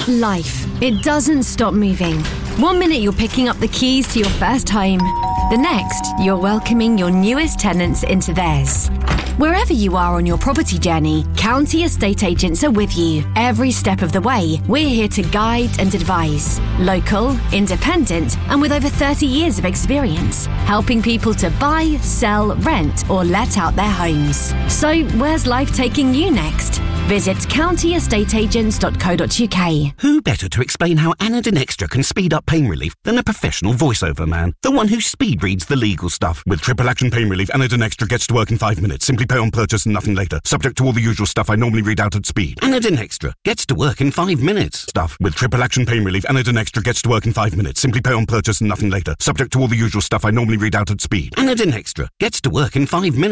Life, it doesn't stop moving. 1 minute you're picking up the keys to your first home. The next, you're welcoming your newest tenants into theirs. Wherever you are on your property journey, County Estate Agents are with you. Every step of the way, we're here to guide and advise. Local, independent, and with over 30 years of experience, helping people to buy, sell, rent, or let out their homes. So, where's life taking you next? Visit countyestateagents.co.uk. Who better to explain how Anadin Extra can speed up pain relief than a professional voiceover man? The one who speed reads the legal stuff. With triple action pain relief, Anadin Extra gets to work in 5 minutes. Simply pay on purchase and nothing later. Subject to all the usual stuff I normally read out at speed. Anadin Extra gets to work in 5 minutes. Stuff. With triple action pain relief, Anadin Extra gets to work in 5 minutes. Simply pay on purchase and nothing later. Subject to all the usual stuff I normally read out at speed. Anadin Extra gets to work in 5 minutes.